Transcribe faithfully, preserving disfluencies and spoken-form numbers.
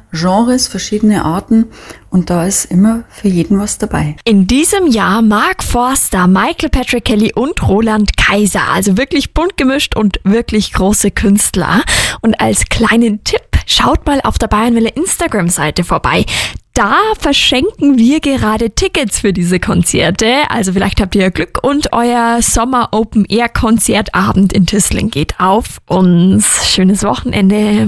Genres, verschiedene Arten und da ist immer für jeden was dabei. In diesem Jahr Mark Forster, Michael Patrick Kelly und Roland Kaiser. Also wirklich bunt gemischt und wirklich große Künstler. Und als kleinen Tipp, schaut mal auf der Bayernwelle Instagram-Seite vorbei. Da verschenken wir gerade Tickets für diese Konzerte. Also vielleicht habt ihr Glück und euer Sommer-Open-Air-Konzertabend in Tüßling geht auf uns. Schönes Wochenende.